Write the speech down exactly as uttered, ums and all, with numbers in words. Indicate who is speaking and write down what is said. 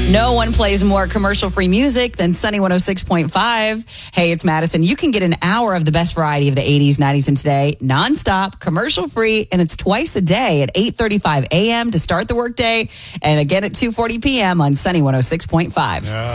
Speaker 1: No one plays more commercial-free music than Sunny one oh six point five. Hey, it's Madison. You can get an hour of the best variety of the eighties, nineties, and today, nonstop, commercial-free, and it's twice a day at eight thirty-five a.m. to start the workday, and again at two forty p.m. on Sunny one oh six point five.
Speaker 2: Yeah.